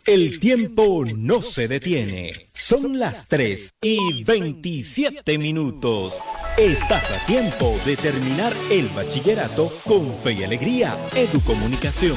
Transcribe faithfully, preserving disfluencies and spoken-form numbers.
El tiempo no se detiene. Son las tres y veintisiete minutos. Estás a tiempo de terminar el bachillerato con fe y alegría. Educomunicación.